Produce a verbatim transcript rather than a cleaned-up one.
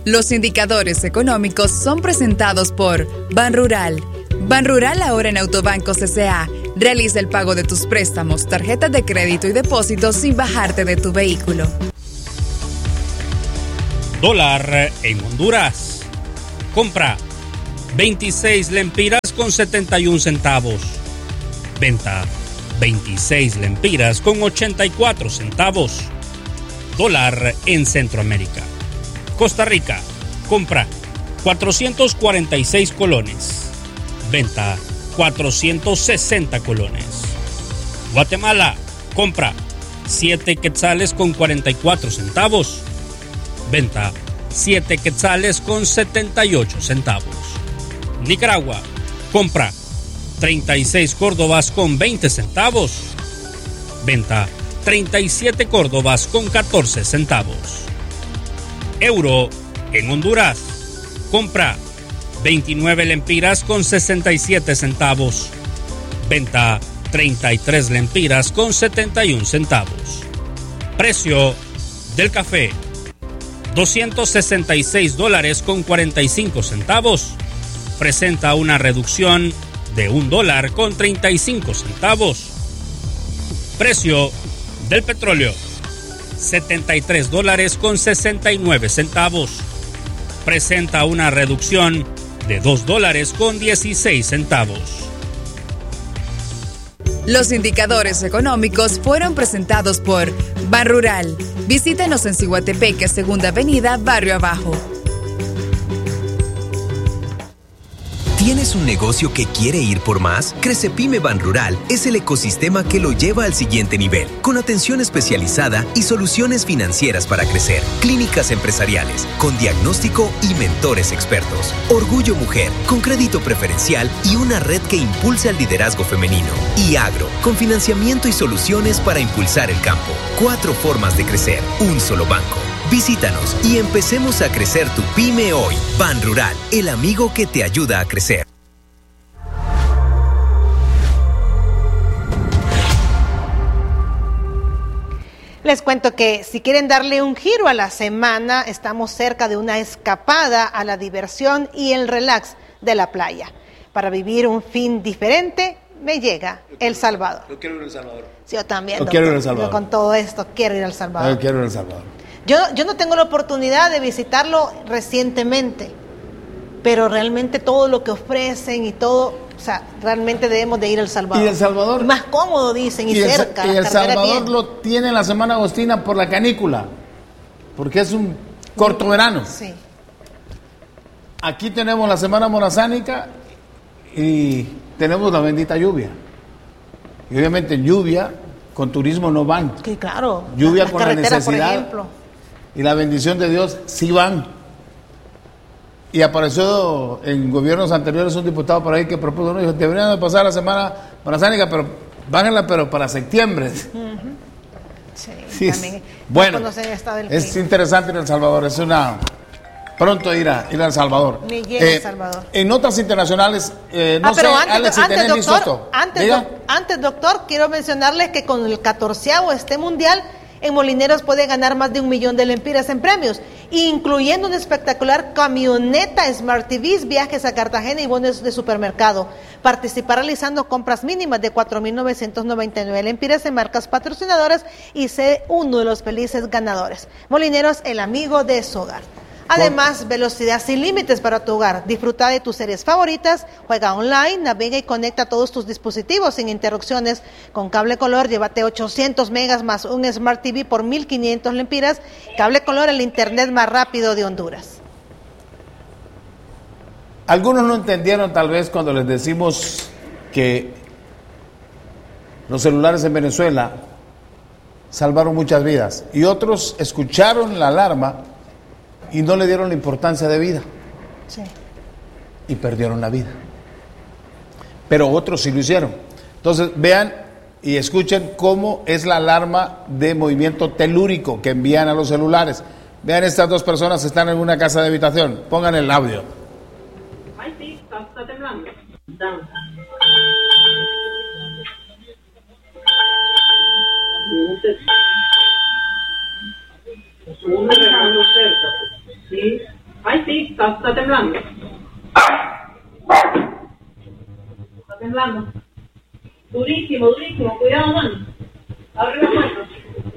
Los indicadores económicos son presentados por Banrural. Banrural ahora en Autobanco C C A. Realiza el pago de tus préstamos, tarjetas de crédito y depósitos sin bajarte de tu vehículo. Dólar en Honduras. Compra veintiséis lempiras con setenta y un centavos. Venta veintiséis lempiras con ochenta y cuatro centavos. Dólar en Centroamérica. Costa Rica. Compra cuatrocientos cuarenta y seis colones. Venta cuatrocientos sesenta colones. Guatemala. Compra siete quetzales con cuarenta y cuatro centavos. Venta siete quetzales con setenta y ocho centavos. Nicaragua. Compra treinta y seis córdobas con veinte centavos. Venta treinta y siete córdobas con catorce centavos. Euro en Honduras. Compra veintinueve lempiras con sesenta y siete centavos. Venta treinta y tres lempiras con setenta y un centavos. Precio del café: doscientos sesenta y seis dólares con cuarenta y cinco centavos. Presenta una reducción de un dólar con treinta y cinco centavos. Precio del petróleo: setenta y tres dólares con sesenta y nueve centavos. Presenta una reducción de dos dólares con dieciséis centavos. Los indicadores económicos fueron presentados por Banrural. Visítenos en Ciguatepeque, Segunda Avenida, Barrio Abajo. ¿Tienes un negocio que quiere ir por más? Crecepyme Banrural es el ecosistema que lo lleva al siguiente nivel, con atención especializada y soluciones financieras para crecer, clínicas empresariales, con diagnóstico y mentores expertos, Orgullo Mujer, con crédito preferencial y una red que impulsa el liderazgo femenino, y Agro, con financiamiento y soluciones para impulsar el campo. Cuatro formas de crecer, un solo banco. Visítanos y empecemos a crecer tu pyme hoy. Banrural, el amigo que te ayuda a crecer. Les cuento que si quieren darle un giro a la semana, estamos cerca de una escapada a la diversión y el relax de la playa. Para vivir un fin diferente, me llega El Salvador. Yo quiero ir a El Salvador. Sí, yo también. Yo doctor. quiero ir a El Salvador. Yo con todo esto quiero ir a El Salvador. Yo quiero ir a El Salvador. Yo, yo no tengo la oportunidad de visitarlo recientemente, pero realmente todo lo que ofrecen y todo, o sea, realmente debemos de ir a El Salvador. ¿Y El Salvador? Más cómodo, dicen, y, y cerca. El, y El Salvador lo tiene en la Semana Agostina por la canícula, porque es un corto verano. Sí. Aquí tenemos la Semana Morazánica y tenemos la bendita lluvia. Y obviamente lluvia con turismo no van. Sí, claro. Lluvia Las con la carreteras, por necesidad ejemplo. y la bendición de Dios sí van. Y apareció en gobiernos anteriores un diputado por ahí que propuso, no, dijo, deberían de pasar la Semana Morazánica, pero bájenla, pero para septiembre. Uh-huh. Sí, sí, también. bueno, No estado del es clima. interesante ir a El Salvador, es una... Pronto ir a, ir a El Salvador. Me llega Eh, El Salvador. En otras internacionales, eh, no ah, pero sé, antes, Alex, si antes, tenés mi doctor, soto. antes, Diga. doc- antes, doctor, quiero mencionarles que con el catorceavo este mundial, en Molineros puede ganar más de un millón de lempiras en premios, incluyendo una espectacular camioneta Smart T Vs, viajes a Cartagena y bonos de supermercado. Participar realizando compras mínimas de cuatro mil novecientos noventa y nueve lempiras en marcas patrocinadoras y sé uno de los felices ganadores. Molineros, el amigo de su hogar. Además, velocidad sin límites para tu hogar. Disfruta de tus series favoritas, juega online, navega y conecta todos tus dispositivos sin interrupciones. Con Cable Color, llévate ochocientos megas más un Smart T V por mil quinientos lempiras. Cable Color, el internet más rápido de Honduras. Algunos no entendieron tal vez cuando les decimos que los celulares en Venezuela salvaron muchas vidas. Y otros escucharon la alarma y no le dieron la importancia de vida. Sí. Y perdieron la vida. Pero otros sí lo hicieron. Entonces vean y escuchen cómo es la alarma de movimiento telúrico que envían a los celulares. Vean, estas dos personas están en una casa de habitación. Pongan el audio. Ay, sí, está, está temblando. Danza. Un cerca, sí. sí, está, está temblando. Está temblando. Durísimo, durísimo. Cuidado, mano. Abre la puerta.